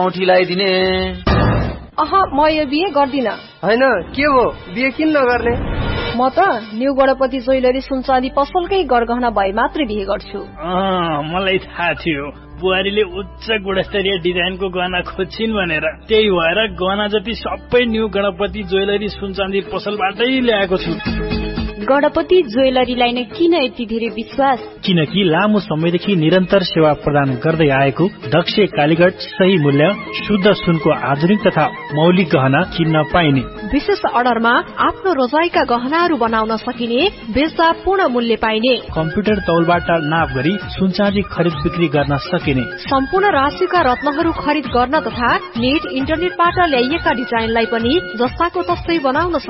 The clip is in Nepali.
औठी लगाइदिने। म यो बिहे गर्दिन। हैन के हो बिहे किन नगर्ने? म त न्यू गणपति ज्वेलरी सुनचाँदी पसलकै गरगहना भए मात्रै बिहे गर्छु। मलाई थाहा थियो बुहारीले उच्च गुणस्तरीय डिजाइनको गहना खोज्छिन् भनेर, त्यही भएर गहना जति सबै न्यू गणपति ज्वेलरी सुनचाँदी पसलबाटै ल्याएको छु। गणपति ज्वेलरीलाई नै किन यति धेरै विश्वास? किनकि लामो समयदेखि निरन्तर सेवा प्रदान गर्दै आएको दक्ष कालीगढ सही मूल्य शुद्ध सुनको आधुनिक तथा मौलिक गहना किन्न पाइने। विशेष अर्डरमा आफ्नो रोजाइका गहनाहरू बनाउन सकिने, बेच्दा पूर्ण मूल्य पाइने, कम्प्युटर तौलबाट नाप गरी सुनचाँदी खरिद बिक्री गर्न सकिने, सम्पूर्ण राशिका रत्नहरू खरिद गर्न तथा नेट इन्टरनेटबाट ल्याइएका डिजाइनलाई पनि जस्ताको तस्तै बनाउन